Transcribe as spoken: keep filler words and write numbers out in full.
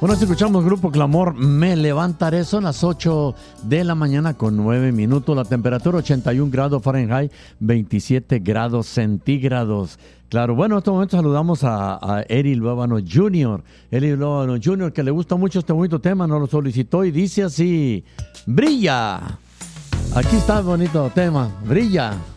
Bueno, si escuchamos Grupo Clamor, Me Levantaré, son las ocho de la mañana con nueve minutos, la temperatura ochenta y un grados Fahrenheit, veintisiete grados centígrados. Claro, bueno, en este momento saludamos a, a Eri Luébano junior Eri Luébano junior, que le gusta mucho este bonito tema, nos lo solicitó y dice así: brilla. Aquí está el bonito tema, brilla.